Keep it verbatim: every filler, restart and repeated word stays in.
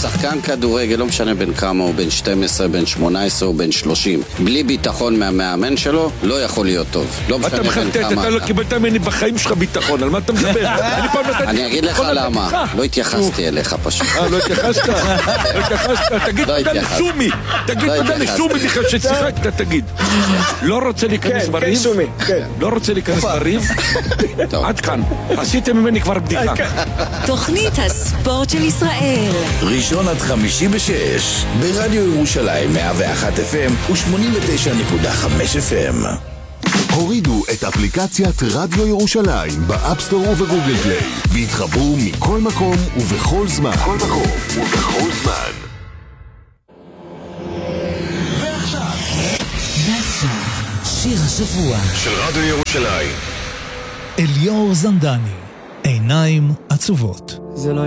שחקן כדורגל, לא משנה בין כמה, הוא בין שתים עשרה, בין שמונה עשרה או בין שלושים, בלי ביטחון מהמאמן שלו, לא יכול להיות טוב. לא משנה בין כמה. אתה לא קיבלת ממני בחיים שלך ביטחון, על מה אתה מדבר? אני אגיד לך למה, לא התייחסתי אליך פשוט. אה, לא התייחסת? לא התייחסת? תגיד תודה לשומי, תגיד תודה לשומי בכלל ששיחקת, תגיד. לא רוצה להיכנס בריב? לא רוצה להיכנס בריב? עד כאן, עשיתם ממני כבר בדיחה. תוכנית הספורט של ישראל, ראשון עד חמישי בשש ברדיו ירושלים מאה ואחת אף אם ו-שמונים ותשע נקודה חמש אף אם. הורידו את אפליקציית רדיו ירושלים באפסטור ובגוגל פליי והתחברו מכל מקום ובכל זמן. בכל מקום ובכל זמן. ועכשיו שיר השבוע של רדיו ירושלים. אליאור זנדני, עיניים עצובות.